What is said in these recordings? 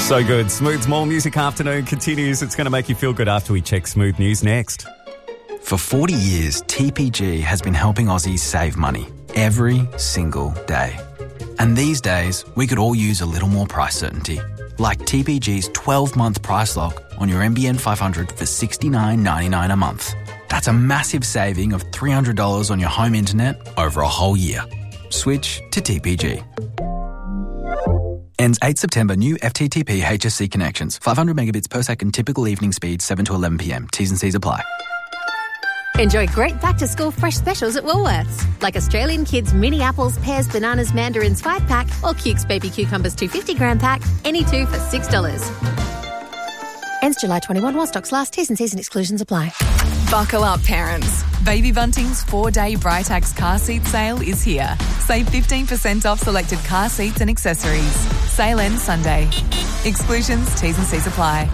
So good. Smooth's More Music Afternoon continues. It's going to make you feel good after we check Smooth News next. For 40 years, TPG has been helping Aussies save money every single day. And these days, we could all use a little more price certainty. Like TPG's 12-month price lock on your NBN 500 for $69.99 a month. That's a massive saving of $300 on your home internet over a whole year. Switch to TPG. Ends 8 September. New FTTP HSC connections. 500 megabits per second. Typical evening speed 7 to 11 p.m. T's and C's apply. Enjoy great back-to-school fresh specials at Woolworths, like Australian Kids mini apples, pears, bananas, mandarins 5-pack or Cukes baby cucumbers 250-gram pack, any two for $6. Ends July 21 while stocks last. T's and C's and exclusions apply. Buckle up, parents. Baby Bunting's 4-day Britax car seat sale is here. Save 15% off selected car seats and accessories. Sale ends Sunday. Exclusions, T's and C's apply.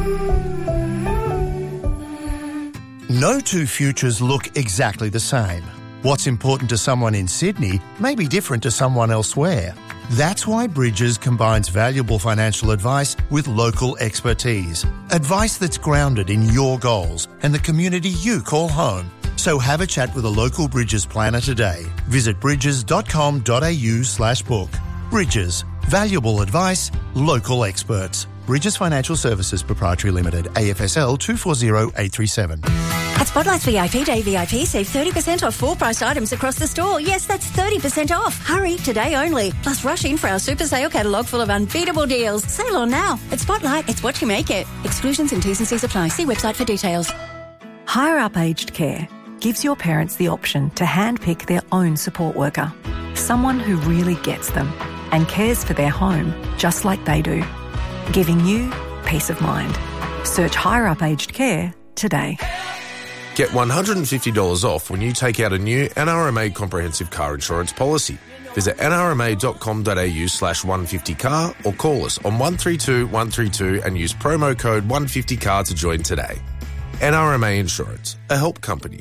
No two futures look exactly the same. What's important to someone in Sydney may be different to someone elsewhere. That's why Bridges combines valuable financial advice with local expertise. Advice that's grounded in your goals and the community you call home. So have a chat with a local Bridges planner today. Visit bridges.com.au/book. Bridges. Valuable advice, local experts. Bridges Financial Services Proprietary Limited, AFSL 240837. At Spotlight's VIP Day VIP, save 30% off full-priced items across the store. Yes, that's 30% off. Hurry, today only. Plus rush in for our super sale catalogue full of unbeatable deals. Sale on now. At Spotlight, it's what you make it. Exclusions and T's and C's apply. See website for details. Hire Up Aged Care gives your parents the option to handpick their own support worker. Someone who really gets them and cares for their home just like they do. Giving you peace of mind. Search Hire Up Aged Care today. Get $150 off when you take out a new NRMA comprehensive car insurance policy. Visit nrma.com.au/150car or call us on 132 132 and use promo code 150car to join today. NRMA Insurance, a help company.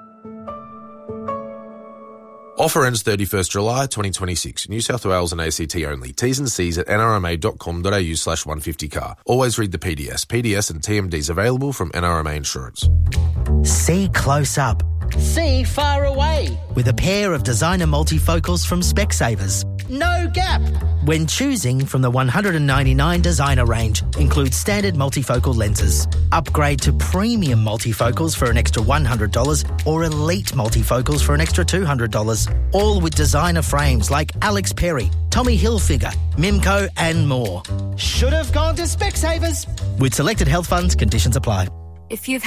Offer ends 31st July 2026. New South Wales and ACT only. T's and C's at nrma.com.au/150car. Always read the PDS. PDS and TMDs available from NRMA Insurance. See close up. See far away. With a pair of designer multifocals from Specsavers. No gap. When choosing from the 199 designer range, includes standard multifocal lenses. Upgrade to premium multifocals for an extra $100 or elite multifocals for an extra $200. All with designer frames like Alex Perry, Tommy Hilfiger, Mimco and more. Should have gone to Specsavers. With selected health funds, conditions apply. If you've